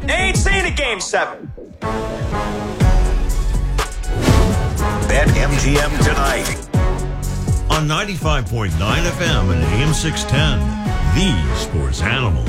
They ain't seen a Game 7. Bet MGM tonight. On 95.9 FM and AM 610, the Sports Animal.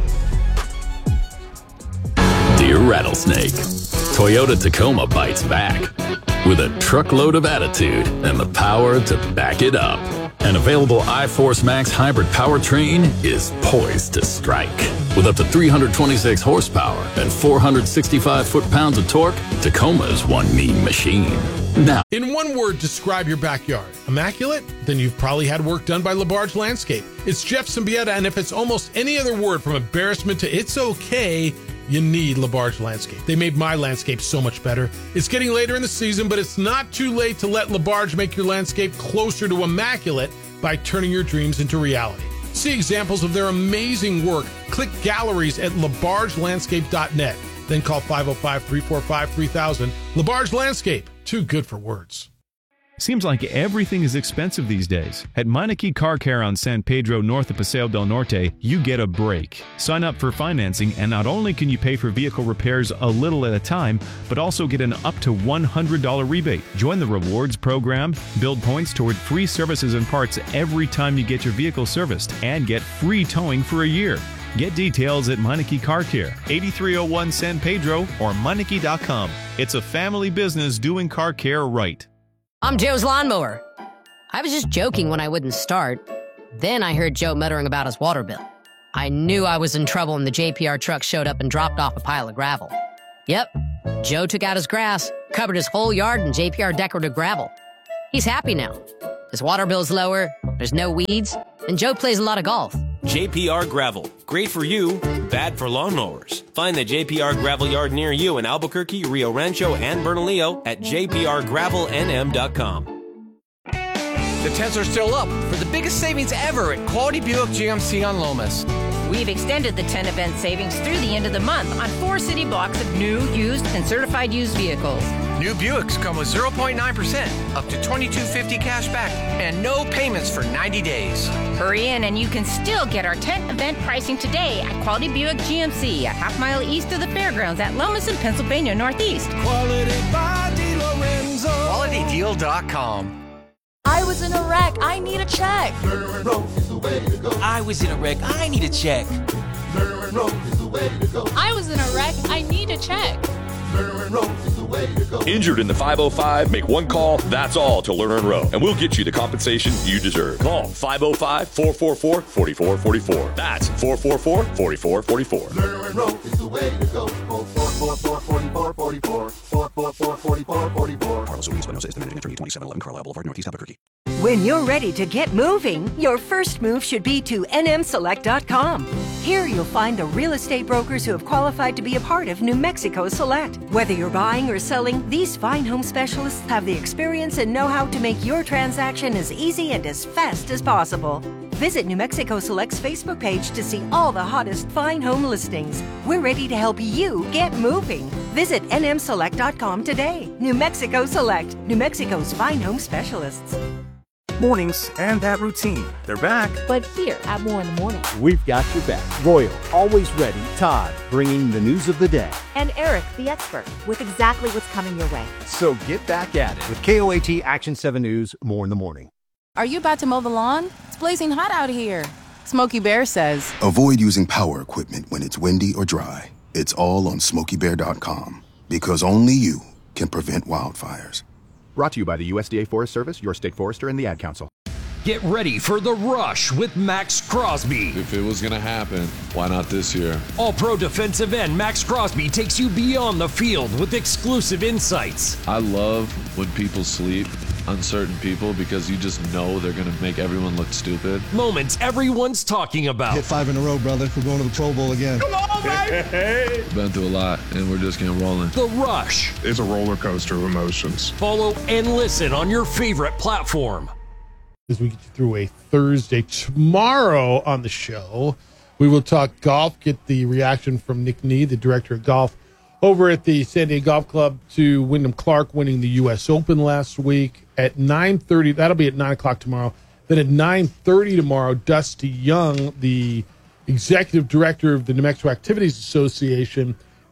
Dear Rattlesnake, Toyota Tacoma bites back with a truckload of attitude and the power to back it up. An available iForce Max hybrid powertrain is poised to strike. With up to 326 horsepower and 465 foot-pounds of torque, Tacoma is one mean machine. Now, in one word, describe your backyard. Immaculate? Then you've probably had work done by LaBarge Landscape. It's Jeff Symbieta, and if it's almost any other word from embarrassment to it's okay, you need LaBarge Landscape. They made my landscape so much better. It's getting later in the season, but it's not too late to let LaBarge make your landscape closer to immaculate by turning your dreams into reality. See examples of their amazing work. Click galleries at labargelandscape.net. Then call 505-345-3000. LaBarge Landscape. Too good for words. Seems like everything is expensive these days. At Meineke Car Care on San Pedro north of Paseo del Norte, you get a break. Sign up for financing, and not only can you pay for vehicle repairs a little at a time, but also get an up to $100 rebate. Join the rewards program, build points toward free services and parts every time you get your vehicle serviced, and get free towing for a year. Get details at Meineke Car Care, 8301 San Pedro, or Meineke.com. It's a family business doing car care right. I'm Joe's lawnmower. I was just joking when I wouldn't start. Then I heard Joe muttering about his water bill. I knew I was in trouble when the JPR truck showed up and dropped off a pile of gravel. Yep, Joe took out his grass, covered his whole yard in JPR decorative gravel. He's happy now. His water bill's lower, there's no weeds, and Joe plays a lot of golf. JPR Gravel. Great for you, bad for lawnmowers. Find the JPR Gravel yard near you in Albuquerque, Rio Rancho, and Bernalillo at jprgravelnm.com. The tents are still up for the biggest savings ever at Quality Buick GMC on Lomas. We've extended the 10 event savings through the end of the month on 4 city blocks of new, used, and certified used vehicles. New Buicks come with 0.9%, up to $2,250 cash back, and no payments for 90 days. Hurry in and you can still get our 10 event pricing today at Quality Buick GMC, a half mile east of the fairgrounds at Lomas in Pennsylvania Northeast. Quality by DeLorenzo. QualityDeal.com. I was in a wreck. I need a check. I was in a wreck. I need a check. I was in a wreck. I need a check. Injured in the 505? Make one call, that's all, to Lerner and Rowe, and we'll get you the compensation you deserve. Call 505-444-4444. That's 444-4444. Lerner and Rowe is the way to go. 444-4444. 444-4444. Carlos Ruiz, Buenos Aires, the managing attorney, 2711 Carlisle Boulevard, Northeast Albuquerque. When you're ready to get moving, your first move should be to nmselect.com. Here you'll find the real estate brokers who have qualified to be a part of New Mexico Select. Whether you're buying or selling, these fine home specialists have the experience and know-how to make your transaction as easy and as fast as possible. Visit New Mexico Select's Facebook page to see all the hottest fine home listings. We're ready to help you get moving. Visit nmselect.com today. New Mexico Select, New Mexico's fine home specialists. Mornings and that routine. They're back. But here at More in the Morning, we've got your back. Royal, always ready. Todd, bringing the news of the day. And Eric, the expert, with exactly what's coming your way. So get back at it with KOAT Action 7 News, More in the Morning. Are you about to mow the lawn? It's blazing hot out here. Smokey Bear says, avoid using power equipment when it's windy or dry. It's all on SmokeyBear.com, because only you can prevent wildfires. Brought to you by the USDA Forest Service, your state forester, and the Ad Council. Get ready for The Rush with Max Crosby. If it was going to happen, why not this year? All-Pro defensive end Max Crosby takes you beyond the field with exclusive insights. I love when people sleep on certain people because you just know they're going to make everyone look stupid. Moments everyone's talking about. Hit 5 in a row, brother. We're going to the Pro Bowl again. Come on, baby! Been through a lot, and we're just getting rolling. The Rush. It's a roller coaster of emotions. Follow and listen on your favorite platform. As we get through a Thursday, tomorrow on the show, we will talk golf, get the reaction from Nick Nee, the director of golf, over at the San Diego Golf Club to Wyndham Clark winning the U.S. Open last week at 9:30. That'll be at 9 o'clock tomorrow. Then at 9:30 tomorrow, Dusty Young, the executive director of the New Mexico Activities Association,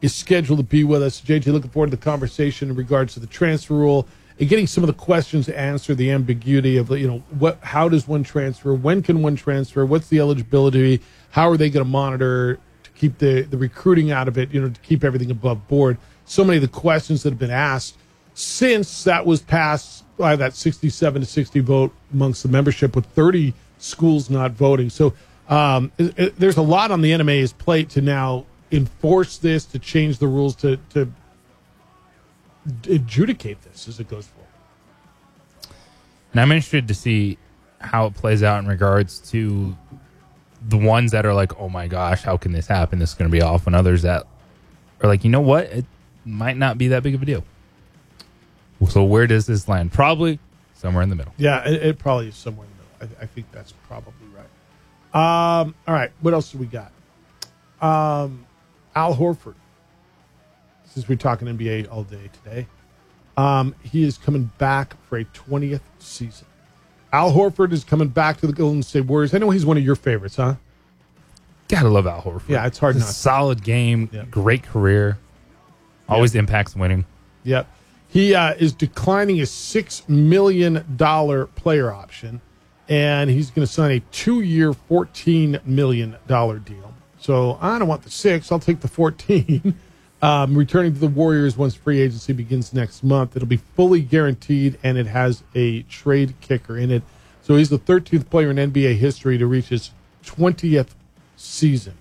is scheduled to be with us. JJ, looking forward to the conversation in regards to the transfer rule and getting some of the questions to answer the ambiguity of, how does one transfer? When can one transfer? What's the eligibility? How are they going to monitor to keep the recruiting out of it, to keep everything above board? So many of the questions that have been asked since that was passed by that 67-60 vote amongst the membership, with 30 schools not voting. So there's a lot on the NMA's plate to now enforce this, to change the rules, to adjudicate this as it goes forward. And I'm interested to see how it plays out in regards to the ones that are like, oh my gosh, how can this happen? This is going to be off. And others that are like, you know what? It might not be that big of a deal. So where does this land? Probably somewhere in the middle. Yeah, it probably is somewhere in the middle. I think that's probably right. All right, what else do we got? Al Horford. Since we're talking NBA all day today, he is coming back for a 20th season. Al Horford is coming back to the Golden State Warriors. I know he's one of your favorites, huh? Gotta love Al Horford. Yeah, it's hard not to. Solid game, great career, always impacts winning. Yep. He is declining his $6 million player option, and he's going to sign a 2-year, $14 million deal. So I don't want the 6. I'll take the 14. Returning to the Warriors once free agency begins next month. It'll be fully guaranteed, and it has a trade kicker in it. So he's the 13th player in NBA history to reach his 20th season.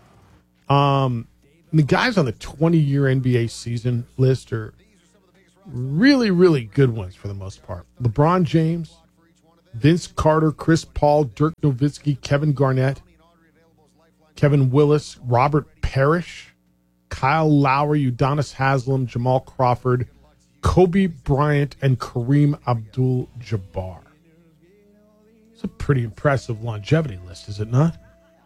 The guys on the 20-year NBA season list are really, really good ones for the most part. LeBron James, Vince Carter, Chris Paul, Dirk Nowitzki, Kevin Garnett, Kevin Willis, Robert Parrish, Kyle Lowry, Udonis Haslem, Jamal Crawford, Kobe Bryant, and Kareem Abdul-Jabbar. It's a pretty impressive longevity list, is it not?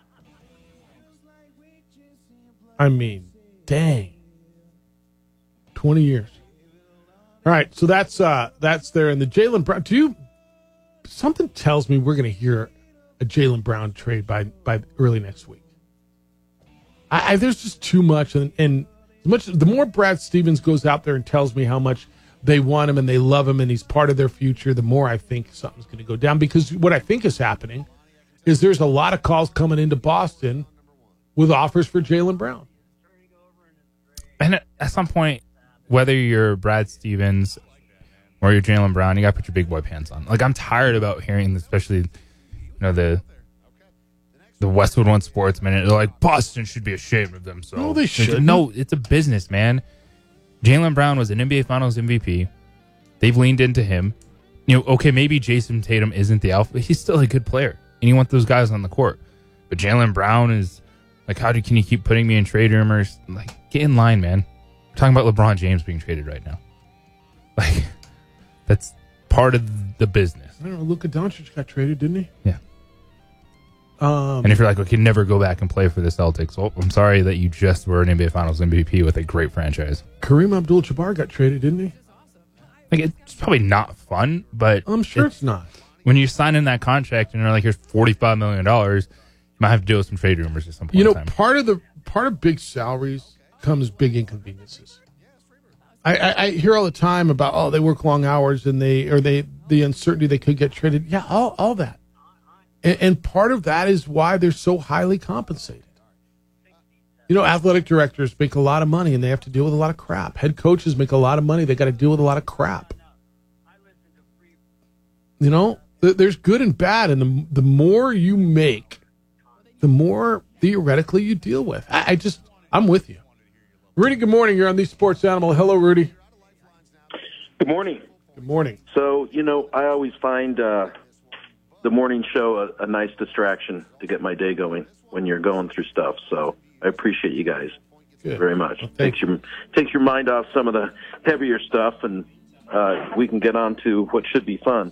I mean, dang. 20 years. All right, so that's there. And the Jaylen Brown, something tells me we're going to hear a Jaylen Brown trade by early next week. There's just too much, and the more Brad Stevens goes out there and tells me how much they want him and they love him and he's part of their future, the more I think something's going to go down. Because what I think is happening is there's a lot of calls coming into Boston with offers for Jaylen Brown. And at some point, whether you're Brad Stevens or you're Jaylen Brown, you got to put your big boy pants on. Like, I'm tired about hearing, especially, the Westwood One Sportsman. They're like, Boston should be ashamed of themselves. No, they shouldn't. No, it's a business, man. Jaylen Brown was an NBA Finals MVP. They've leaned into him. Okay, maybe Jason Tatum isn't the alpha, but he's still a good player, and you want those guys on the court. But Jaylen Brown is like, can you keep putting me in trade rumors? Like, get in line, man. We're talking about LeBron James being traded right now. Like, that's part of the business. I don't know. Luka Doncic got traded, didn't he? Yeah. And if you're like, okay, never go back and play for the Celtics, well, I'm sorry that you just were an NBA Finals MVP with a great franchise. Kareem Abdul-Jabbar got traded, didn't he? Like, it's probably not fun, but I'm sure it's not. When you sign in that contract and you're like, here's $45 million, you might have to deal with some trade rumors at some point in time. Part of big salaries comes big inconveniences. I hear all the time about, they work long hours and the uncertainty they could get traded. Yeah, all that. And part of that is why they're so highly compensated. Athletic directors make a lot of money and they have to deal with a lot of crap. Head coaches make a lot of money. They got to deal with a lot of crap. There's good and bad. And the more you make, the more theoretically you deal with. I'm with you. Rudy, good morning. You're on the Sports Animal. Hello, Rudy. Good morning. Good morning. So, I always find the morning show a nice distraction to get my day going when you're going through stuff. So I appreciate you guys very much. Well, takes your mind off some of the heavier stuff, and we can get on to what should be fun.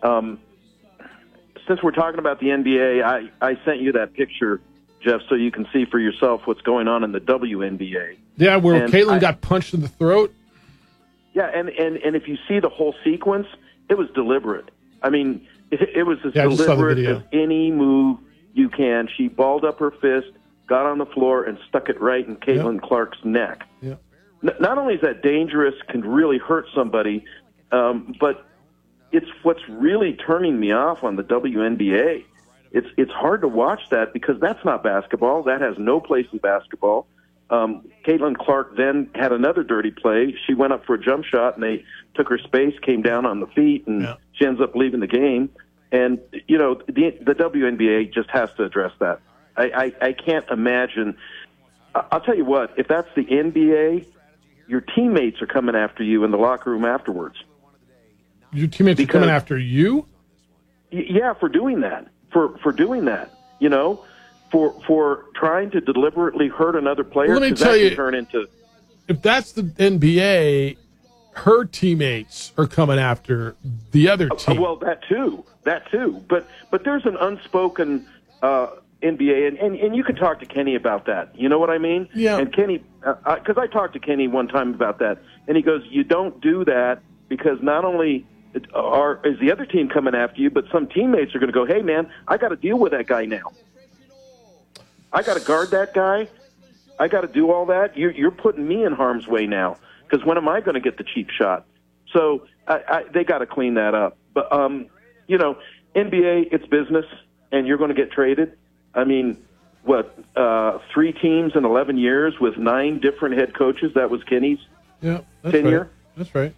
Since we're talking about the NBA, I sent you that picture, Jeff, so you can see for yourself what's going on in the WNBA. Yeah, where Caitlin got punched in the throat. Yeah, and if you see the whole sequence, it was deliberate. I mean, it was as deliberate as any move you can. She balled up her fist. got on the floor and stuck it right in Caitlin Clark's neck. Yeah. Not only is that dangerous, can really hurt somebody, but it's what's really turning me off on the WNBA. It's hard to watch that because that's not basketball. That has no place in basketball. Caitlin Clark then had another dirty play. She went up for a jump shot, and they took her space, came down on the feet, and she ends up leaving the game. And, you know, the WNBA just has to address that. I can't imagine. I'll tell you what, if that's the NBA, your teammates are coming after you in the locker room afterwards. Your teammates are coming after you? Yeah, for doing that. For doing that, you know, for trying to deliberately hurt another player. Well, let me tell you, turn into, if that's the NBA, her teammates are coming after the other team. Well, that too. But there's an unspoken NBA, and you can talk to Kenny about that. You know what I mean? Yeah. And Kenny, because I talked to Kenny one time about that, and he goes, "You don't do that because not only is the other team coming after you, but some teammates are going to go, hey, man, I got to deal with that guy now. I got to guard that guy. I got to do all that. You're putting me in harm's way now because when am I going to get the cheap shot?" So they got to clean that up. But, you know, NBA, it's business, and you're going to get traded. I mean, 3 teams in 11 years with 9 different head coaches? That was Kenny's tenure? Right. That's right.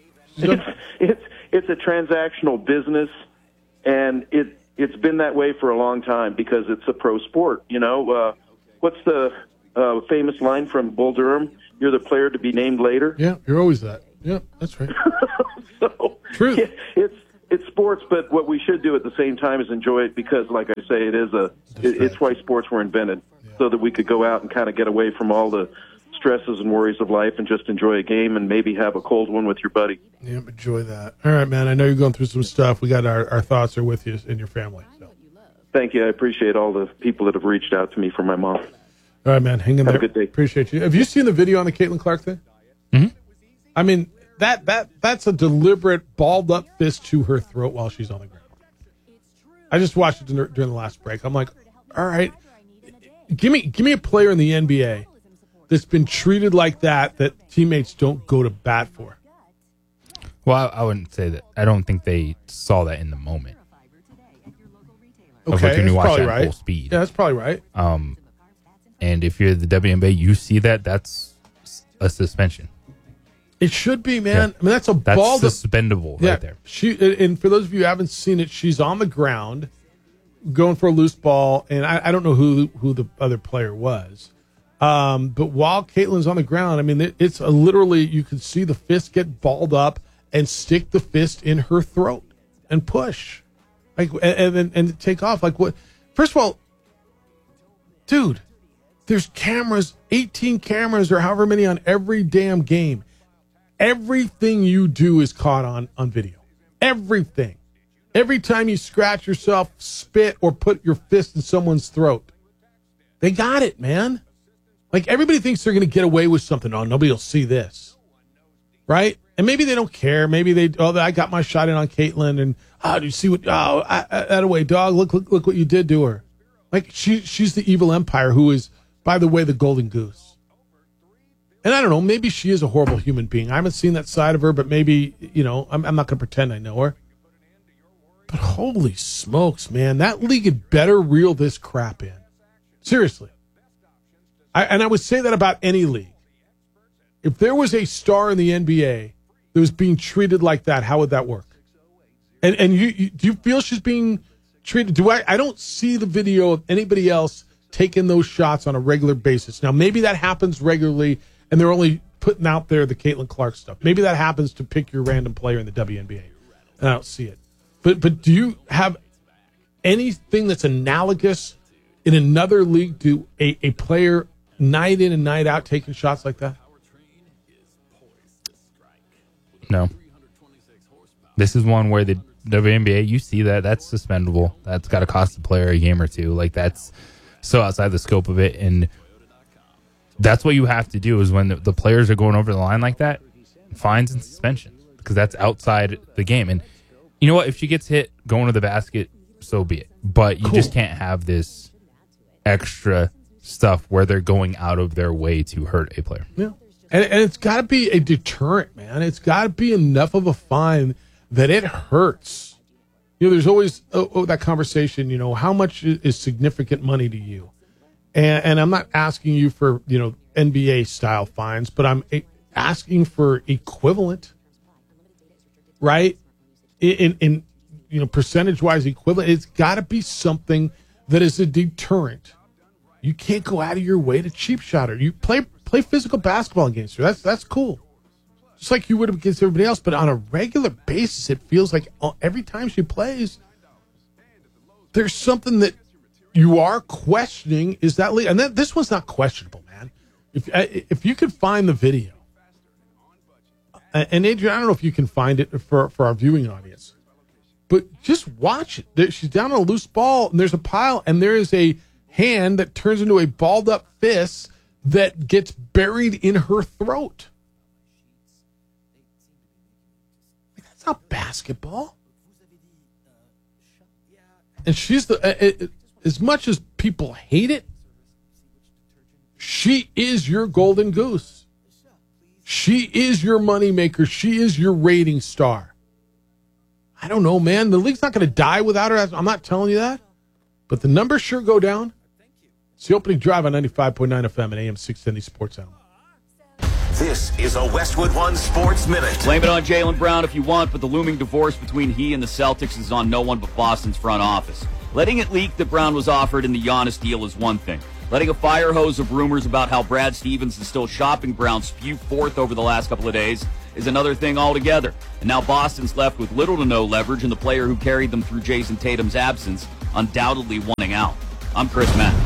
It's a transactional business, and it's been that way for a long time because it's a pro sport. You know, what's the famous line from Bull Durham? You're the player to be named later. Yeah, you're always that. Yeah, that's right. So true. It's sports, but what we should do at the same time is enjoy it because, like I say, it's why sports were invented, so that we could go out and kind of get away from all the stresses and worries of life and just enjoy a game and maybe have a cold one with your buddy. Yeah, enjoy that. All right, man. I know you're going through some stuff. We got our thoughts are with you and your family. So. Thank you. I appreciate all the people that have reached out to me for my mom. All right, man. Hang in there. Have a good day. Appreciate you. Have you seen the video on the Caitlin Clark thing? Mm-hmm. I mean, that's a deliberate balled up fist to her throat while she's on the ground. I just watched it during the last break. I'm like, all right, give me a player in the NBA that's been treated like that teammates don't go to bat for. Well, I wouldn't say that. I don't think they saw that in the moment. Okay, that's probably right. Full speed. Yeah, that's probably right. And if you're the WNBA, you see that's a suspension. It should be, man. Yeah. I mean, that's ball suspendable right there. And for those of you who haven't seen it, she's on the ground going for a loose ball, and I don't know who the other player was. But while Caitlin's on the ground, I mean, it's literally, you can see the fist get balled up and stick the fist in her throat and push, like, and take off. Like, what? First of all, dude, there's cameras, 18 cameras or however many on every damn game. Everything you do is caught on video. Everything. Every time you scratch yourself, spit, or put your fist in someone's throat, they got it, man. Like, everybody thinks they're going to get away with something. Oh, nobody will see this. Right? And maybe they don't care. Maybe I got my shot in on Caitlin, and, do you see what, that away, dog, look what you did to her. Like, she's the evil empire who is, by the way, the golden goose. And I don't know, maybe she is a horrible human being. I haven't seen that side of her, but maybe, you know, I'm not going to pretend I know her. But holy smokes, man, that league had better reel this crap in. Seriously. I would say that about any league. If there was a star in the NBA that was being treated like that, how would that work? And you do you feel she's being treated? I don't see the video of anybody else taking those shots on a regular basis. Now, maybe that happens regularly, and they're only putting out there the Caitlin Clark stuff. Maybe that happens to pick your random player in the WNBA, and I don't see it. But do you have anything that's analogous in another league to a player night in and night out taking shots like that? No. This is one where the WNBA, you see that's suspendable. That's got to cost the player a game or two. Like, that's so outside the scope of it. And that's what you have to do is when the players are going over the line like that, fines and suspensions, because that's outside the game. And you know what? If she gets hit going to the basket, so be it. But you just can't have this extra stuff where they're going out of their way to hurt a player. Yeah. And it's got to be a deterrent, man. It's got to be enough of a fine that it hurts. There's always that conversation, how much is significant money to you? And I'm not asking you for, NBA style fines, but I'm asking for equivalent, right? In percentage wise equivalent. It's got to be something that is a deterrent. You can't go out of your way to cheap shot her. You play physical basketball against her. That's cool. Just like you would have against everybody else. But on a regular basis, it feels like every time she plays, there's something that you are questioning. Is that legal? And this one's not questionable, man. If you could find the video, and Adrian, I don't know if you can find it for our viewing audience, but just watch it. She's down on a loose ball, and there's a pile, and there is a hand that turns into a balled up fist that gets buried in her throat. That's not basketball. And she's as much as people hate it, she is your golden goose. She is your moneymaker. She is your rating star. I don't know, man. The league's not going to die without her. I'm not telling you that. But the numbers sure go down. It's the opening drive on 95.9 FM and AM 610 Sports Animal. This is a Westwood One Sports Minute. Blame it on Jaylen Brown if you want, but the looming divorce between he and the Celtics is on no one but Boston's front office. Letting it leak that Brown was offered in the Giannis deal is one thing. Letting a fire hose of rumors about how Brad Stevens is still shopping Brown spew forth over the last couple of days is another thing altogether. And now Boston's left with little to no leverage, and the player who carried them through Jason Tatum's absence undoubtedly wanting out. I'm Chris Mack.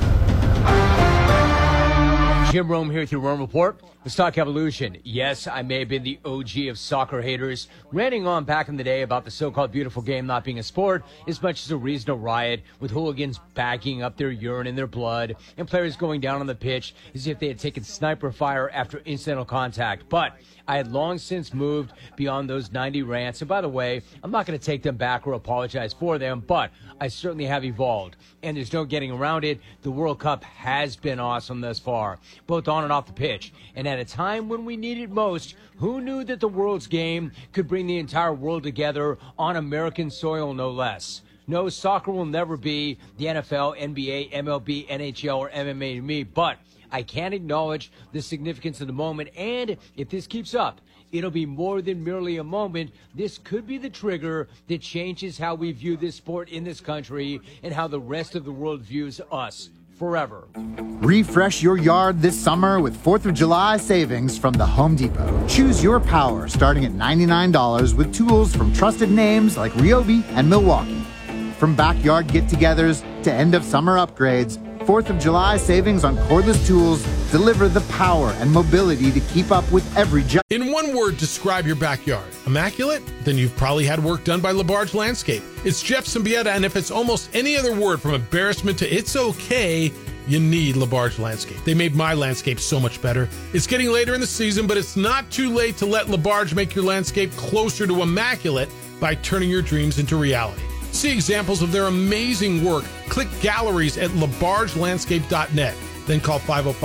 Jim Rome here with your Rome Report. Let's talk evolution. Yes, I may have been the OG of soccer haters, ranting on back in the day about the so-called beautiful game not being a sport as much as a reason to riot, with hooligans bagging up their urine in their blood and players going down on the pitch as if they had taken sniper fire after incidental contact. But I had long since moved beyond those 90 rants. And by the way, I'm not going to take them back or apologize for them, but I certainly have evolved. And there's no getting around it. The World Cup has been awesome thus far, both on and off the pitch. And at a time when we need it most, who knew that the world's game could bring the entire world together on American soil, no less? No, soccer will never be the NFL, NBA, MLB, NHL, or MMA to me, but I can acknowledge the significance of the moment, and if this keeps up, it'll be more than merely a moment. This could be the trigger that changes how we view this sport in this country and how the rest of the world views us forever. Refresh your yard this summer with 4th of July savings from the Home Depot. Choose your power starting at $99 with tools from trusted names like Ryobi and Milwaukee. From backyard get-togethers to end-of-summer upgrades, 4th of July savings on cordless tools deliver the power and mobility to keep up with every job. In one word, describe your backyard. Immaculate? Then you've probably had work done by LaBarge Landscape. It's Jeff Symbieta, and if it's almost any other word from embarrassment to it's okay, you need LaBarge Landscape. They made my landscape so much better. It's getting later in the season, but it's not too late to let LaBarge make your landscape closer to immaculate by turning your dreams into reality. See examples of their amazing work. Click galleries at labargelandscape.net. Then call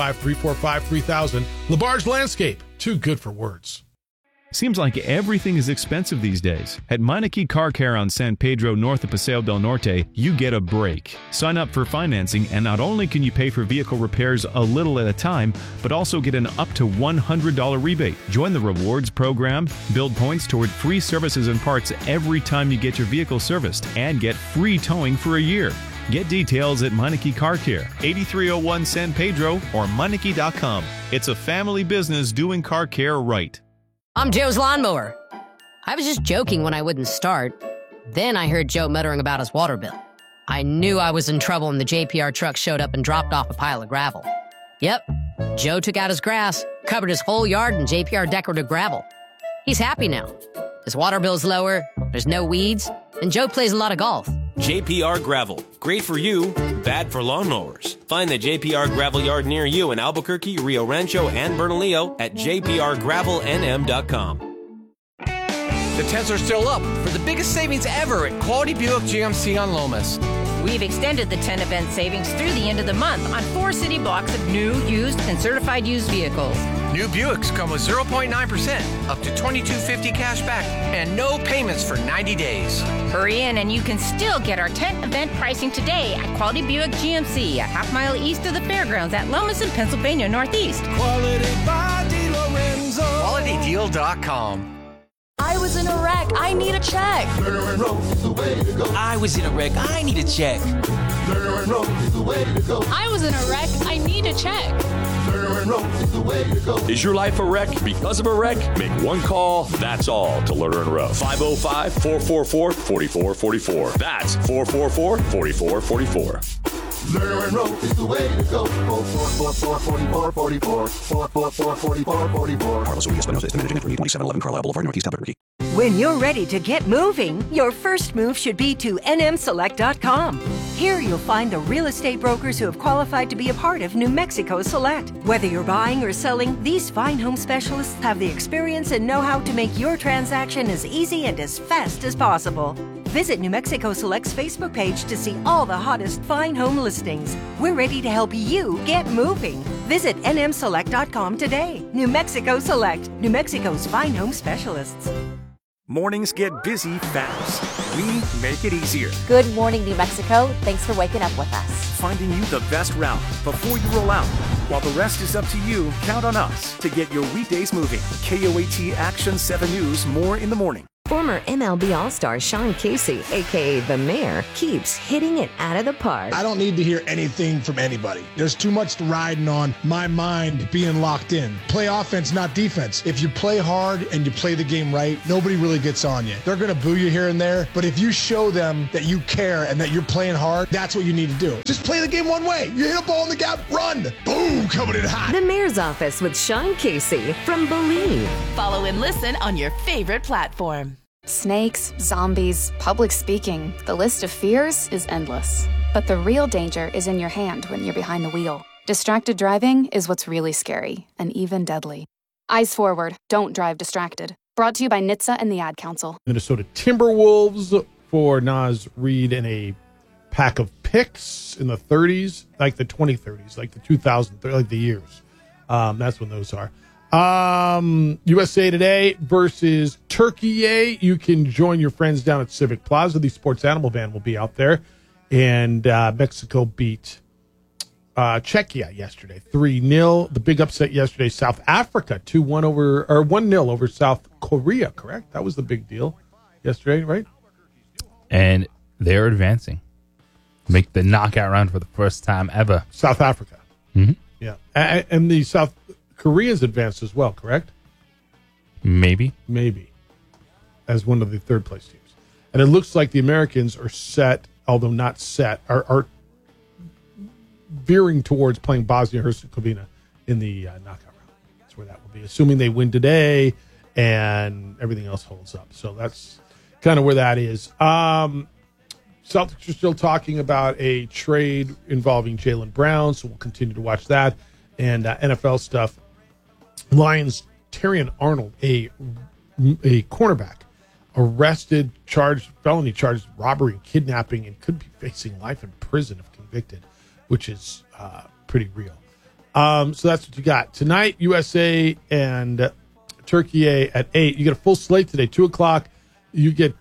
505-345-3000. LaBarge Landscape, too good for words. Seems like everything is expensive these days. At Meineke Car Care on San Pedro north of Paseo del Norte, you get a break. Sign up for financing, and not only can you pay for vehicle repairs a little at a time, but also get an up to $100 rebate. Join the rewards program, build points toward free services and parts every time you get your vehicle serviced, and get free towing for a year. Get details at Meineke Car Care, 8301 San Pedro, or Meineke.com. It's a family business doing car care right. I'm Joe's lawnmower. I was just joking when I wouldn't start. Then I heard Joe muttering about his water bill. I knew I was in trouble when the JPR truck showed up and dropped off a pile of gravel. Yep, Joe took out his grass, covered his whole yard in JPR decorative gravel. He's happy now. His water bill's lower, there's no weeds, and Joe plays a lot of golf. JPR Gravel. Great for you, bad for lawnmowers. Find the JPR Gravel yard near you in Albuquerque, Rio Rancho, and Bernalillo at jprgravelnm.com. The tents are still up for the biggest savings ever at Quality Buick GMC on Lomas. We've extended the 10 event savings through the end of the month on 4 city blocks of new, used, and certified used vehicles. New Buicks come with 0.9%, up to $22.50 cash back, and no payments for 90 days. Hurry in and you can still get our 10 event pricing today at Quality Buick GMC, a half-mile east of the fairgrounds at Lomas in Pennsylvania Northeast. Quality by DeLorenzo. QualityDeal.com. I was in a wreck. I need a check. I was in a wreck. I need a check. I was in a wreck. I need a check. Is your life a wreck because of a wreck? Make one call, that's all, to Lerner and Rowe. 505-444-4444. That's 444-4444. Lerner and Rowe is the way to go. 444-4444. 444-4444. Carlos Ruiz Espinosa is the managing editor, 2711 Carlisle Boulevard, Northeast Albuquerque. When you're ready to get moving, your first move should be to nmselect.com. Here you'll find the real estate brokers who have qualified to be a part of New Mexico Select. Whether you're buying or selling, these fine home specialists have the experience and know-how to make your transaction as easy and as fast as possible. Visit New Mexico Select's Facebook page to see all the hottest fine home listings. We're ready to help you get moving. Visit nmselect.com today. New Mexico Select, New Mexico's fine home specialists. Mornings get busy fast. We make it easier. Good morning, New Mexico. Thanks for waking up with us. Finding you the best route before you roll out. While the rest is up to you, count on us to get your weekdays moving. KOAT Action 7 News, more in the morning. Former MLB All-Star Sean Casey, a.k.a. The Mayor, keeps hitting it out of the park. I don't need to hear anything from anybody. There's too much riding on my mind being locked in. Play offense, not defense. If you play hard and you play the game right, nobody really gets on you. They're going to boo you here and there, but if you show them that you care and that you're playing hard, that's what you need to do. Just play the game one way. You hit a ball in the gap, run. Boom, coming in hot. The Mayor's Office with Sean Casey from Believe. Follow and listen on your favorite platform. Snakes, zombies, public speaking. The list of fears is endless. But the real danger is in your hand when you're behind the wheel. Distracted driving is what's really scary and even deadly. Eyes forward. Don't drive distracted. Brought to you by NHTSA and the Ad Council. Minnesota Timberwolves for Naz Reid and a pack of picks in the 30s, like the 2030s, like the 2000s, like the years. That's when those are. USA Today versus Turkey. You can join your friends down at Civic Plaza. The Sports Animal Band will be out there. And Mexico beat Czechia yesterday, 3-0. The big upset yesterday, South Africa, 2-1 over, or 1-0 over South Korea, correct? That was the big deal yesterday, right? And they're advancing. Make the knockout round for the first time ever. South Africa. Mm-hmm. Yeah. And the South Koreans advanced as well, correct? Maybe. As one of the third place teams. And it looks like the Americans are set, although not set, are veering towards playing Bosnia-Herzegovina in the knockout round. That's where that will be, assuming they win today and everything else holds up. So that's kind of where that is. Celtics are still talking about a trade involving Jaylen Brown, so we'll continue to watch that. And NFL stuff. Lions, Terrion Arnold, a cornerback, arrested, felony charged robbery and kidnapping, and could be facing life in prison if convicted, which is pretty real. So that's what you got. Tonight, USA and Turkey at 8. You get a full slate today, 2 o'clock. You get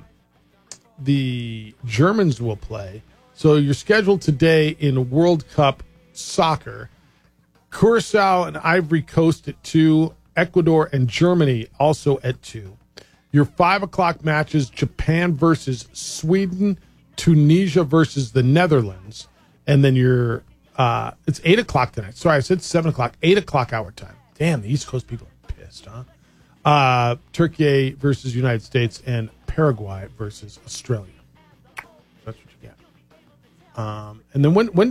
the Germans will play. So you're scheduled today in World Cup soccer. Curacao and Ivory Coast at 2. Ecuador and Germany also at 2. Your 5 o'clock matches, Japan versus Sweden, Tunisia versus the Netherlands. And then your it's 8 o'clock tonight. Sorry, I said 7 o'clock. 8 o'clock our time. Damn, the East Coast people are pissed, huh? Turkey versus United States and Paraguay versus Australia. That's what you get. And then when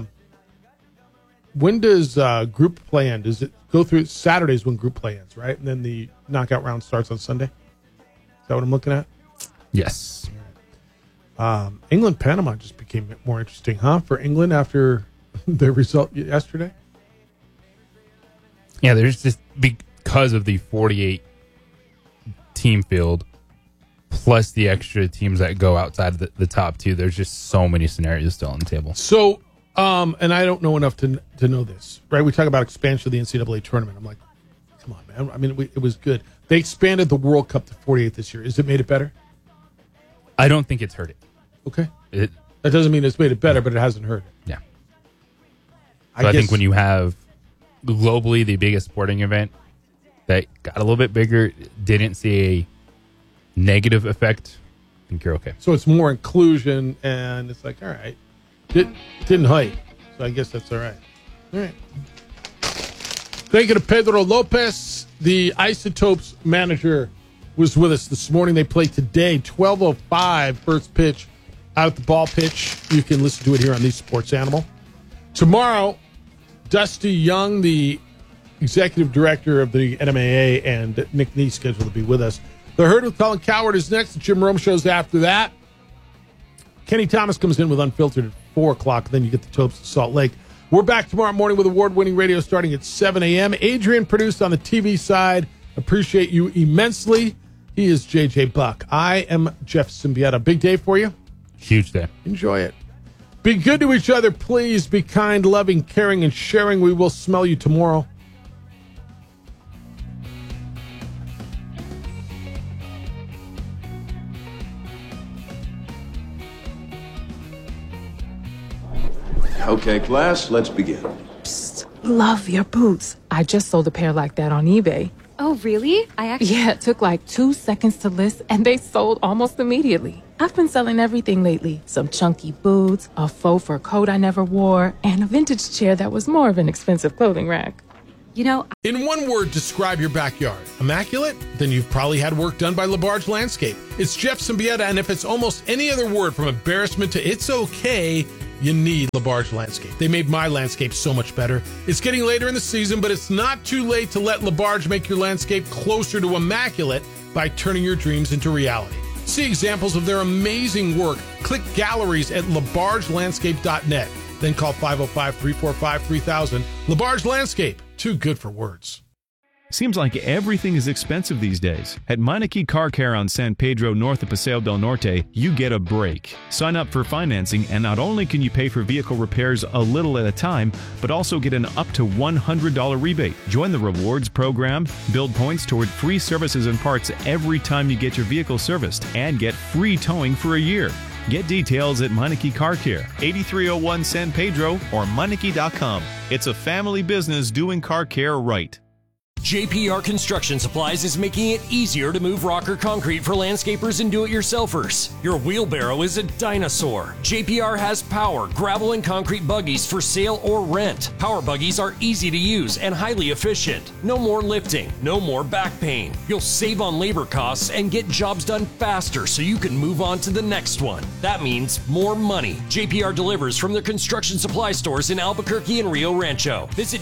does group play end? Does it go through Saturdays when group play ends, right? And then the knockout round starts on Sunday? Is that what I'm looking at? Yes. England, Panama just became more interesting, huh? For England after their result yesterday? Yeah, there's just because of the 48 team field, plus the extra teams that go outside of the top two. There's just so many scenarios still on the table. So, and I don't know enough to know this, right? We talk about expansion of the NCAA tournament. I'm like, come on, man. I mean, it was good. They expanded the World Cup to 48 this year. Has it made it better? I don't think it's hurt it. Okay. That doesn't mean it's made it better, but it hasn't hurt it. Yeah. I think when you have globally the biggest sporting event that got a little bit bigger, didn't see a negative effect, I think you're okay. So it's more inclusion, and it's like, all right. Didn't hype, so I guess that's all right. All right. Thank you to Pedro Lopez. The Isotopes manager was with us this morning. They play today, 12:05, first pitch out the ball pitch. You can listen to it here on the Sports Animal. Tomorrow, Dusty Young, the executive director of the NMAA, and Nick Nee scheduled to be with us. The Herd with Colin Cowherd is next. The Jim Rome show's after that. Kenny Thomas comes in with Unfiltered at 4 o'clock. Then you get the Topes of Salt Lake. We're back tomorrow morning with award-winning radio starting at 7 a.m. Adrian produced on the TV side. Appreciate you immensely. He is J.J. Buck. I am Jeff Symbieta. Big day for you? Huge day. Enjoy it. Be good to each other, please. Be kind, loving, caring, and sharing. We will smell you tomorrow. Okay, class, let's begin. Psst, love your boots. I just sold a pair like that on eBay. Oh, really? Yeah, it took like 2 seconds to list, and they sold almost immediately. I've been selling everything lately. Some chunky boots, a faux fur coat I never wore, and a vintage chair that was more of an expensive clothing rack. You know, in one word, describe your backyard. Immaculate? Then you've probably had work done by LaBarge Landscape. It's Jeff Symbieta, and if it's almost any other word from embarrassment to it's okay, you need LaBarge Landscape. They made my landscape so much better. It's getting later in the season, but it's not too late to let LaBarge make your landscape closer to immaculate by turning your dreams into reality. See examples of their amazing work. Click galleries at labargelandscape.net. Then call 505-345-3000. LaBarge Landscape. Too good for words. Seems like everything is expensive these days. At Meineke Car Care on San Pedro north of Paseo del Norte, you get a break. Sign up for financing, and not only can you pay for vehicle repairs a little at a time, but also get an up to $100 rebate. Join the rewards program, build points toward free services and parts every time you get your vehicle serviced, and get free towing for a year. Get details at Meineke Car Care, 8301 San Pedro, or Meineke.com. It's a family business doing car care right. JPR Construction Supplies is making it easier to move rock or concrete for landscapers and do-it-yourselfers. Your wheelbarrow is a dinosaur. JPR has power, gravel, and concrete buggies for sale or rent. Power buggies are easy to use and highly efficient. No more lifting, no more back pain. You'll save on labor costs and get jobs done faster so you can move on to the next one. That means more money. JPR delivers from their construction supply stores in Albuquerque and Rio Rancho. Visit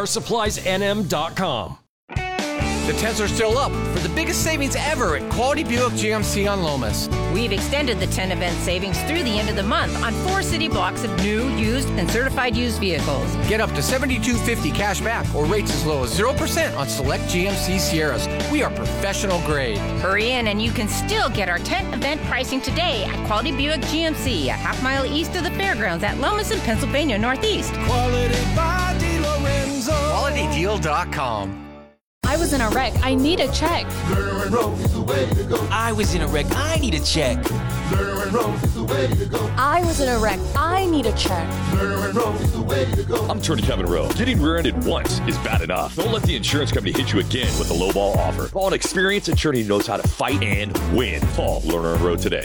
jprsuppliesnm.com. The tents are still up for the biggest savings ever at Quality Buick GMC on Lomas. We've extended the 10 event savings through the end of the month on 4 city blocks of new, used, and certified used vehicles. Get up to $72.50 cash back or rates as low as 0% on select GMC Sierras. We are professional grade. Hurry in and you can still get our tent event pricing today at Quality Buick GMC, a half-mile east of the fairgrounds at Lomas in Pennsylvania Northeast. Quality by DeLorenzo. QualityDeal.com. I was in a wreck. I need a check. Lerner Road is the way to go. I was in a wreck. I need a check. Lerner Road is the way to go. I was in a wreck. I need a check. Lerner Road is the way to go. I'm Attorney Kevin Rowe. Getting rear-ended once is bad enough. Don't let the insurance company hit you again with a lowball offer. Call an experienced attorney who knows how to fight and win. Call Lerner Road today.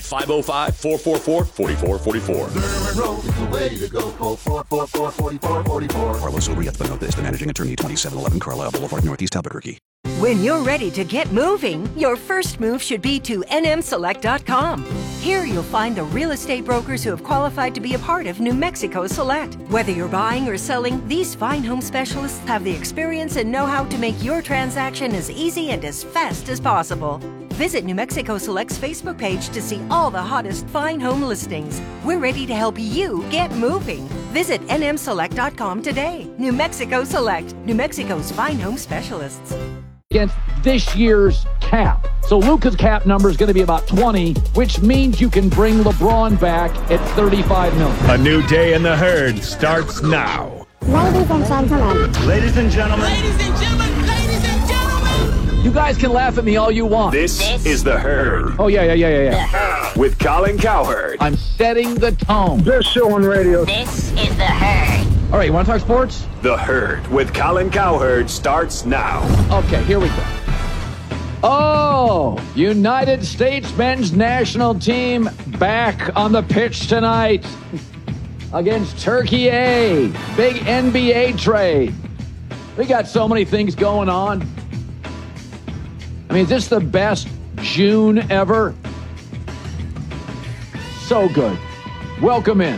505-444-4444. Lerner Road is the way to go. Call 444-4444. Carlos Urieta Notes, the managing attorney, 2711 Carlisle Boulevard, Northeast Albuquerque. When you're ready to get moving, your first move should be to nmselect.com. Here you'll find the real estate brokers who have qualified to be a part of New Mexico Select. Whether you're buying or selling, these fine home specialists have the experience and know-how to make your transaction as easy and as fast as possible. Visit New Mexico Select's Facebook page to see all the hottest fine home listings. We're ready to help you get moving. Visit nmselect.com today. New Mexico Select, New Mexico's fine home specialists. Against this year's cap. So Luka's cap number is going to be about 20, which means you can bring LeBron back at $35 million. A new day in the herd starts now. Ladies and gentlemen. Ladies and gentlemen. Ladies and gentlemen. Ladies and gentlemen. You guys can laugh at me all you want. This is The Herd. Oh, yeah. With Colin Cowherd. I'm setting the tone. Best show on radio. This is The Herd. All right, you want to talk sports? The Herd with Colin Cowherd starts now. Okay, here we go. Oh, United States men's national team back on the pitch tonight against Turkey A. Big NBA trade. We got so many things going on. I mean, is this the best June ever? So good. Welcome in.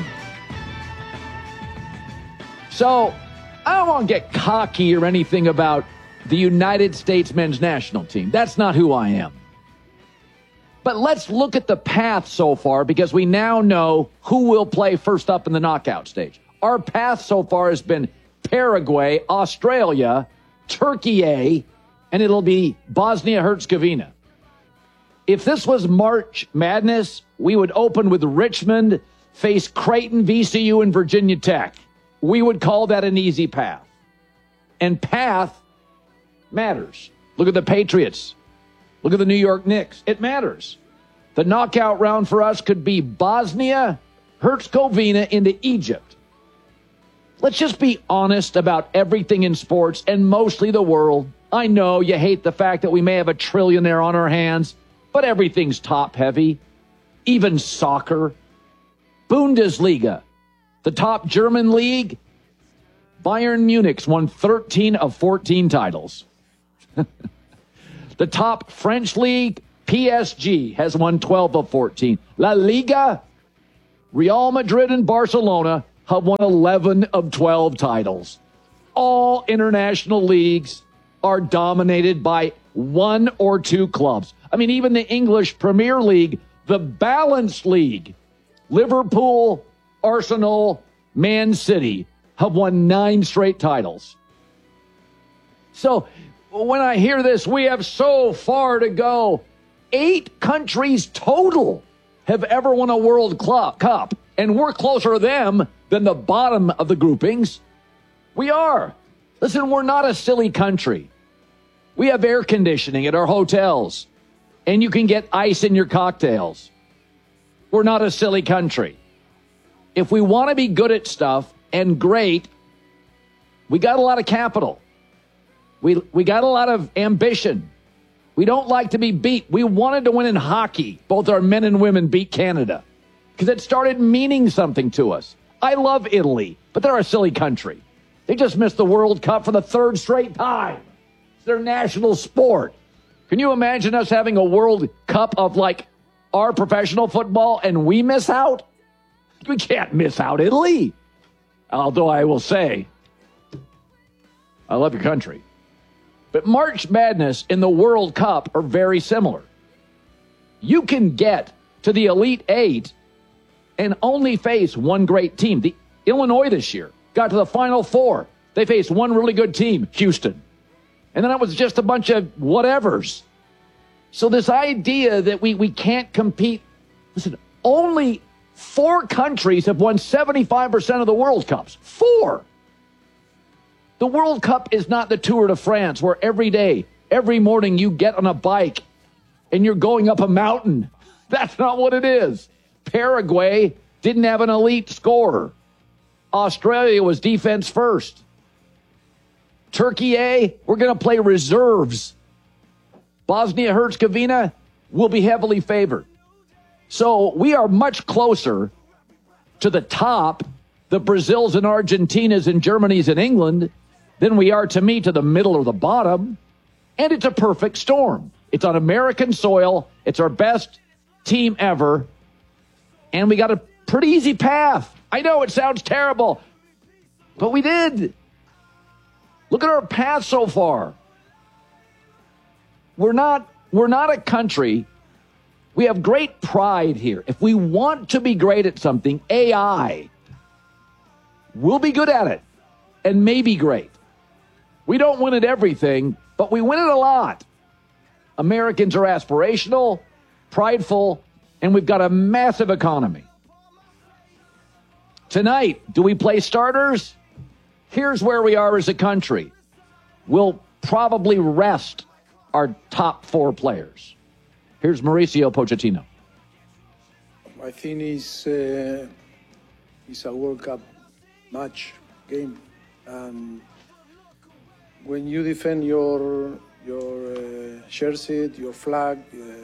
So, I don't want to get cocky or anything about the United States men's national team. That's not who I am. But let's look at the path so far, because we now know who will play first up in the knockout stage. Our path so far has been Paraguay, Australia, Turkey A, and it'll be Bosnia-Herzegovina. If this was March Madness, we would open with Richmond, face Creighton, VCU, and Virginia Tech. We would call that an easy path. And path matters. Look at the Patriots. Look at the New York Knicks. It matters. The knockout round for us could be Bosnia, Herzegovina into Egypt. Let's just be honest about everything in sports and mostly the world. I know you hate the fact that we may have a trillionaire on our hands, but everything's top heavy. Even soccer. Bundesliga, the top German league. Bayern Munich's won 13 of 14 titles. The top French league, PSG, has won 12 of 14. La Liga, Real Madrid and Barcelona have won 11 of 12 titles. All international leagues are dominated by one or two clubs. I mean, even the English Premier League, the balanced league, Liverpool, Arsenal, Man City have won 9 straight titles. So when I hear this, we have so far to go. 8 countries total have ever won a World Cup, and we're closer to them than the bottom of the groupings. We are. Listen, we're not a silly country. We have air conditioning at our hotels, and you can get ice in your cocktails. We're not a silly country. If we want to be good at stuff and great, we got a lot of capital. We got a lot of ambition. We don't like to be beat. We wanted to win in hockey. Both our men and women beat Canada because it started meaning something to us. I love Italy, but they're a silly country. They just missed the World Cup for the 3rd straight time. It's their national sport. Can you imagine us having a World Cup of like our professional football and we miss out? We can't miss out Italy. Although I will say, I love your country. But March Madness and the World Cup are very similar. You can get to the Elite 8 and only face one great team. The Illinois this year got to the Final Four. They faced one really good team, Houston. And then it was just a bunch of whatevers. So this idea that we can't compete. Listen, only 4 countries have won 75% of the World Cups. 4. The World Cup is not the Tour de France where every day, every morning you get on a bike and you're going up a mountain. That's not what it is. Paraguay didn't have an elite scorer. Australia was defense first. Turkey A, we're going to play reserves. Bosnia-Herzegovina will be heavily favored. So we are much closer to the top, the Brazils and Argentinas and Germanys and England, than we are to me to the middle or the bottom. And it's a perfect storm. It's on American soil. It's our best team ever. And we got a pretty easy path. I know it sounds terrible, but we did. Look at our path so far. We're not a country. We have great pride here. If we want to be great at something, AI, we'll be good at it and maybe great. We don't win at everything, but we win it a lot. Americans are aspirational, prideful, and we've got a massive economy. Tonight, do we play starters? Here's where we are as a country. We'll probably rest our top 4 players. Here's Mauricio Pochettino. I think it's a World Cup match game, and when you defend your jersey, your flag,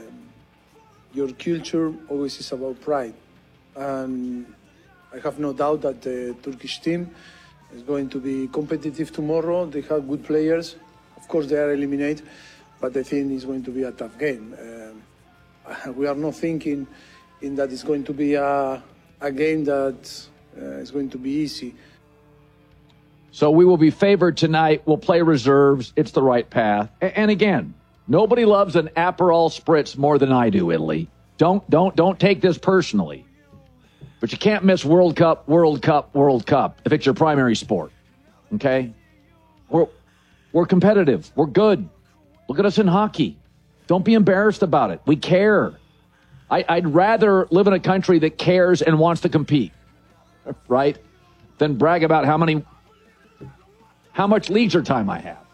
your culture, always is about pride. And I have no doubt that the Turkish team is going to be competitive tomorrow. They have good players. Of course, they are eliminated, but I think it's going to be a tough game. We are not thinking in that it's going to be a game that is going to be easy. So we will be favored tonight. We'll play reserves. It's the right path. And again, nobody loves an Aperol Spritz more than I do, Italy. Don't take this personally. But you can't miss World Cup if it's your primary sport. Okay? We're competitive. We're good. Look at us in hockey. Don't be embarrassed about it. We care. I'd rather live in a country that cares and wants to compete, right, than brag about how much leisure time I have.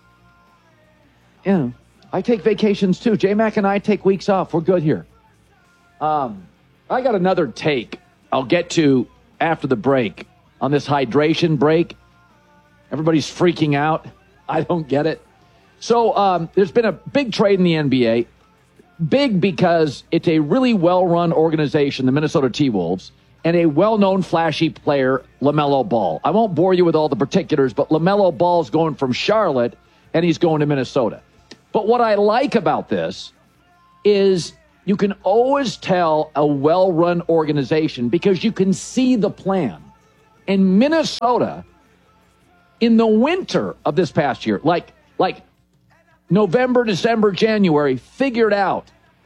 Yeah, I take vacations too. J-Mac and I take weeks off. We're good here. I got another take I'll get to after the break on this hydration break. Everybody's freaking out. I don't get it. So there's been a big trade in the NBA. Big because it's a really well-run organization, the Minnesota T-Wolves, and a well-known flashy player, LaMelo Ball. I won't bore you with all the particulars, but LaMelo Ball's going from Charlotte, and he's going to Minnesota. But what I like about this is you can always tell a well-run organization because you can see the plan. And Minnesota, in the winter of this past year, like November, December, January, figured out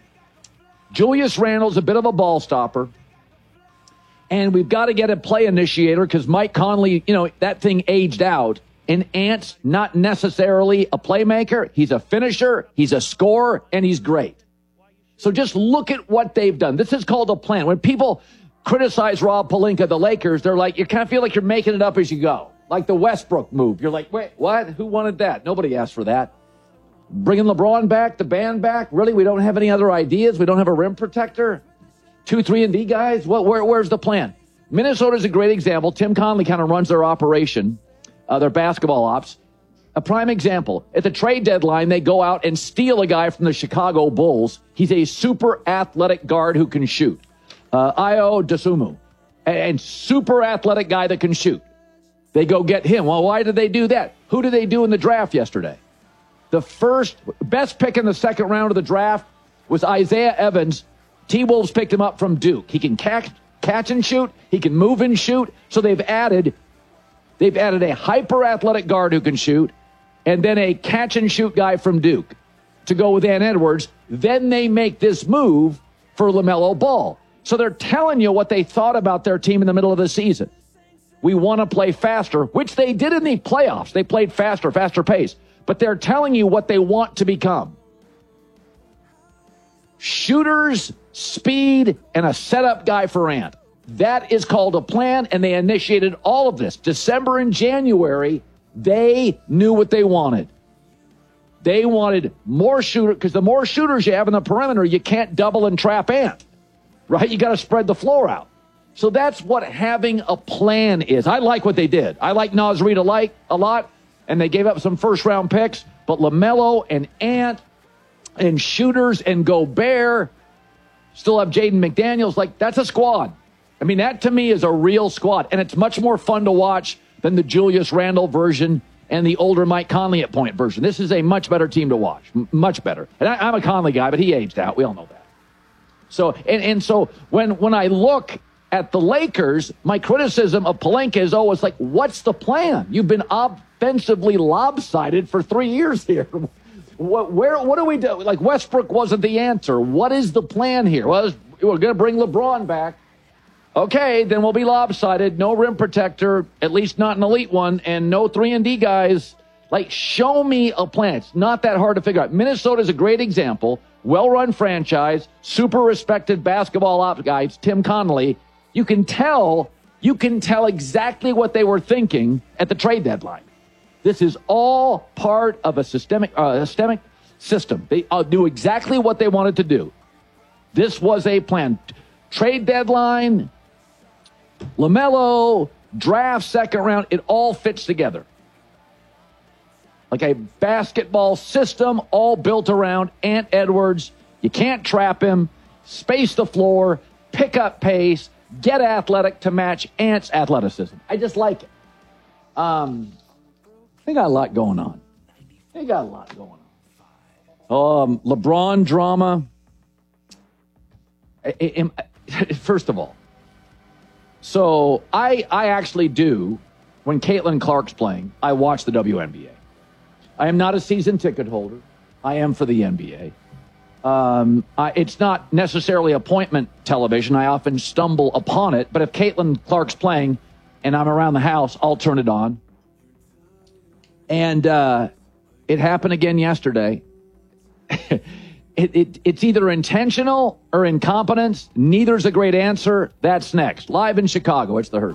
Julius Randle's a bit of a ball stopper, and we've got to get a play initiator because Mike Conley, that thing aged out, and Ant's not necessarily a playmaker. He's a finisher, he's a scorer, and he's great. So just look at what they've done. This is called a plan. When people criticize Rob Pelinka, the Lakers, they're like, you kind of feel like you're making it up as you go. Like the Westbrook move. You're like, wait, what? Who wanted that? Nobody asked for that. Bringing LeBron back, the band back? Really? We don't have any other ideas? We don't have a rim protector? 2, 3-and-D guys? Where's the plan? Minnesota's a great example. Tim Conley kind of runs their operation, their basketball ops. A prime example. At the trade deadline, they go out and steal a guy from the Chicago Bulls. He's a super athletic guard who can shoot. Ayo Dosunmu. And super athletic guy that can shoot. They go get him. Well, why did they do that? Who did they do in the draft yesterday? The best pick in the second round of the draft was Isaiah Evans. T-Wolves picked him up from Duke. He can catch and shoot. He can move and shoot. So they've added a hyper-athletic guard who can shoot and then a catch-and-shoot guy from Duke to go with Ant Edwards. Then they make this move for LaMelo Ball. So they're telling you what they thought about their team in the middle of the season. We want to play faster, which they did in the playoffs. They played faster pace. But they're telling you what they want to become. Shooters, speed, and a setup guy for Ant. That is called a plan, and they initiated all of this. December and January, they knew what they wanted. They wanted more shooters, because the more shooters you have in the perimeter, you can't double and trap Ant. Right? You got to spread the floor out. So that's what having a plan is. I like what they did. I like Naz Reid a lot, and they gave up some first-round picks. But LaMelo and Ant and shooters and Gobert, still have Jaden McDaniels. Like, that's a squad. I mean, that to me is a real squad. And it's much more fun to watch than the Julius Randle version and the older Mike Conley at point version. This is a much better team to watch. Much better. And I'm a Conley guy, but he aged out. We all know that. So, and so when I look at the Lakers, my criticism of Pelinka is always like, what's the plan? You've been offensively lopsided for 3 years here. What do we do? Like, Westbrook wasn't the answer. What is the plan here? Well, we're going to bring LeBron back. Okay, then we'll be lopsided. No rim protector, at least not an elite one, and no 3-and-D guys Like, show me a plan. It's not that hard to figure out. Minnesota's a great example. Well-run franchise, super respected basketball ops guys, Tim Connolly. You can tell exactly what they were thinking at the trade deadline. This is all part of a systemic system. They knew exactly what they wanted to do. This was a plan. Trade deadline, LaMelo, draft, second round, it all fits together. Like a basketball system all built around Ant Edwards. You can't trap him. Space the floor. Pick up pace. Get athletic to match Ant's athleticism. I just like it. They got a lot going on. LeBron drama. First of all, so I actually do, when Caitlin Clark's playing, I watch the WNBA. I am not a season ticket holder. I am for the NBA. It's not necessarily appointment television. I often stumble upon it. But if Caitlin Clark's playing and I'm around the house, I'll turn it on. And it happened again yesterday. It's either intentional or incompetence. Neither's a great answer. That's next. Live in Chicago, it's The Herd.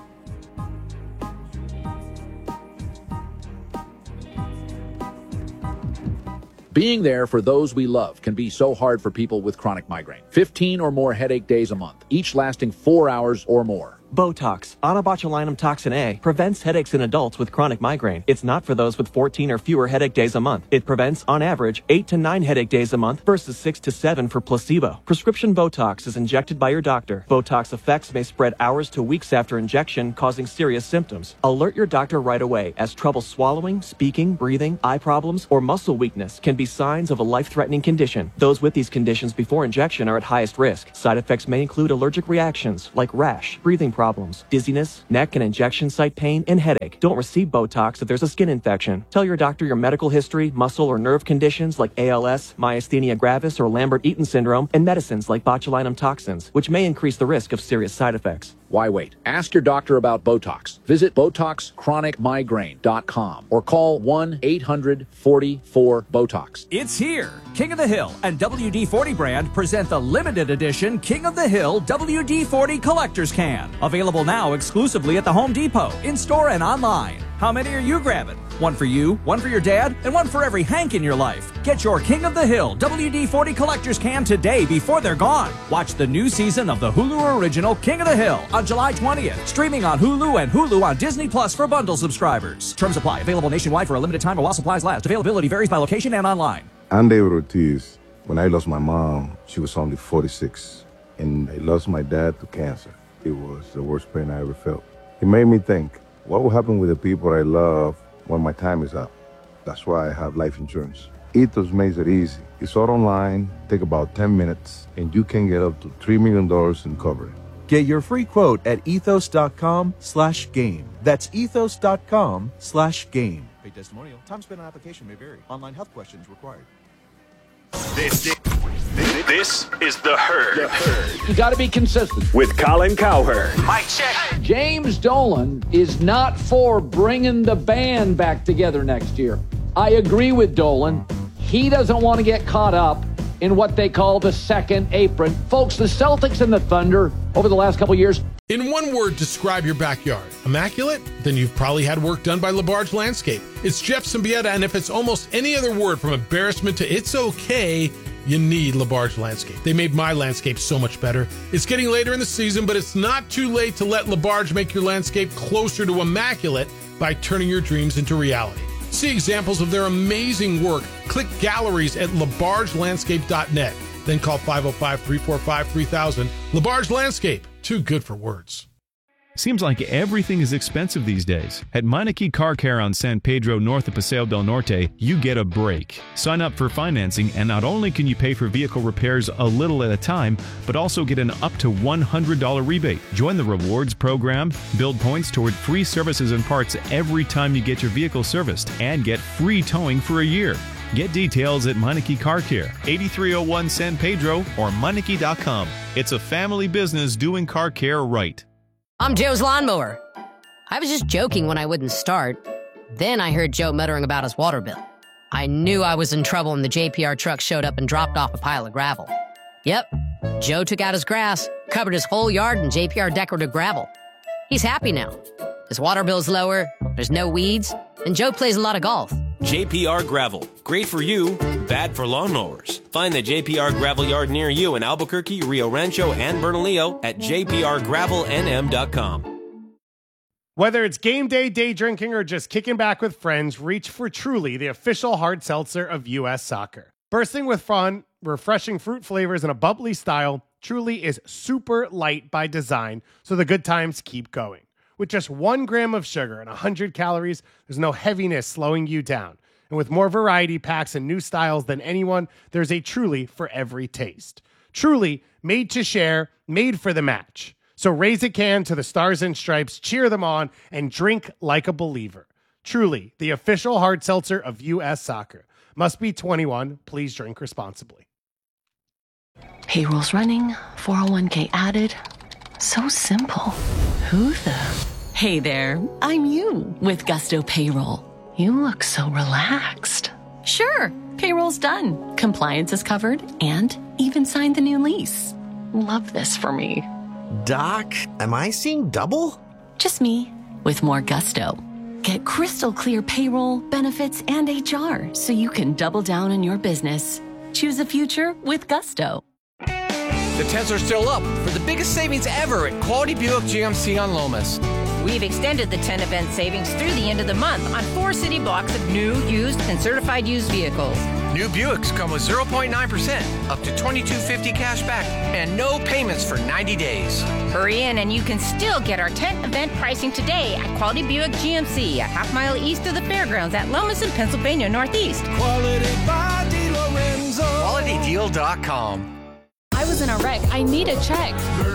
Being there for those we love can be so hard for people with chronic migraine. 15 or more headache days a month, each lasting 4 hours or more. Botox, onabotulinum toxin A, prevents headaches in adults with chronic migraine. It's not for those with 14 or fewer headache days a month. It prevents, on average, 8 to 9 headache days a month versus 6 to 7 for placebo. Prescription Botox is injected by your doctor. Botox effects may spread hours to weeks after injection, causing serious symptoms. Alert your doctor right away, as trouble swallowing, speaking, breathing, eye problems, or muscle weakness can be signs of a life-threatening condition. Those with these conditions before injection are at highest risk. Side effects may include allergic reactions like rash, breathing problems, dizziness, neck and injection site pain, and headache. Don't receive Botox if there's a skin infection. Tell your doctor your medical history, muscle or nerve conditions like ALS, myasthenia gravis, or Lambert-Eaton syndrome, and medicines like botulinum toxins, which may increase the risk of serious side effects. Why wait? Ask your doctor about Botox. Visit BotoxChronicMigraine.com or call 1-800-44-BOTOX. It's here. King of the Hill and WD-40 brand present the limited edition King of the Hill WD-40 Collector's Can. Available now exclusively at the Home Depot, in-store and online. How many are you grabbing? One for you, one for your dad, and one for every Hank in your life. Get your King of the Hill WD-40 Collector's Can today before they're gone. Watch the new season of the Hulu original King of the Hill on July 20th. Streaming on Hulu and Hulu on Disney Plus for bundle subscribers. Terms apply. Available nationwide for a limited time or while supplies last. Availability varies by location and online. I'm David Ortiz. When I lost my mom, she was only 46. And I lost my dad to cancer. It was the worst pain I ever felt. It made me think, what will happen with the people I love when my time is up? That's why I have life insurance. Ethos makes it easy. It's all online, take about 10 minutes, and you can get up to $3 million in coverage. Get your free quote at ethos.com/game. That's ethos.com/game. Paid testimonial. Time spent on application may vary. Online health questions required. This is The Herd. You got to be consistent. With Colin Cowherd. Mic check. James Dolan is not for bringing the band back together next year. I agree with Dolan. He doesn't want to get caught up in what they call the second apron. Folks, the Celtics and the Thunder over the last couple years. In one word, describe your backyard. Immaculate? Then you've probably had work done by LaBarge Landscape. It's Jeff Symbieta, and if it's almost any other word from embarrassment to it's okay, you need LaBarge Landscape. They made my landscape so much better. It's getting later in the season, but it's not too late to let LaBarge make your landscape closer to immaculate by turning your dreams into reality. See examples of their amazing work. Click galleries at labargelandscape.net. Then call 505-345-3000. LaBarge Landscape. Too good for words. Seems like everything is expensive these days. At Meineke Car Care on San Pedro north of Paseo del Norte, you get a break. Sign up for financing, and not only can you pay for vehicle repairs a little at a time, but also get an up to $100 rebate. Join the rewards program, build points toward free services and parts every time you get your vehicle serviced, and get free towing for a year. Get details at Meineke Car Care, 8301 San Pedro, or Meineke.com. It's a family business doing car care right. I'm Joe's Lawnmower. I was just joking when I wouldn't start. Then I heard Joe muttering about his water bill. I knew I was in trouble when the JPR truck showed up and dropped off a pile of gravel. Yep, Joe took out his grass, covered his whole yard in JPR decorative gravel. He's happy now. His water bill's lower, there's no weeds, and Joe plays a lot of golf. JPR Gravel. Great for you, bad for lawnmowers. Find the JPR Gravel yard near you in Albuquerque, Rio Rancho, and Bernalillo at jprgravelnm.com. Whether it's game day, day drinking, or just kicking back with friends, reach for Truly, the official hard seltzer of U.S. Soccer. Bursting with fun, refreshing fruit flavors, and a bubbly style, Truly is super light by design, so the good times keep going. With just 1 gram of sugar and 100 calories, there's no heaviness slowing you down. And with more variety packs and new styles than anyone, there's a Truly for every taste. Truly, made to share, made for the match. So raise a can to the Stars and Stripes, cheer them on, and drink like a believer. Truly, the official hard seltzer of U.S. Soccer. Must be 21. Please drink responsibly. Payroll's running, 401k added. So simple. Who the? Hey there, I'm you with Gusto Payroll. You look so relaxed. Sure, payroll's done. Compliance is covered and even signed the new lease. Love this for me. Doc, am I seeing double? Just me with more gusto. Get crystal clear payroll, benefits, and HR so you can double down on your business. Choose a future with Gusto. The tents are still up for the biggest savings ever at Quality Buick GMC on Lomas. We've extended the 10 event savings through the end of the month on 4 city blocks of new, used, and certified used vehicles. New Buicks come with 0.9%, up to $22.50 cash back, and no payments for 90 days. Hurry in and you can still get our 10 event pricing today at Quality Buick GMC, a half-mile east of the fairgrounds at Lomas in Pennsylvania Northeast. Quality by DeLorenzo. QualityDeal.com. I was in a wreck. I need a check.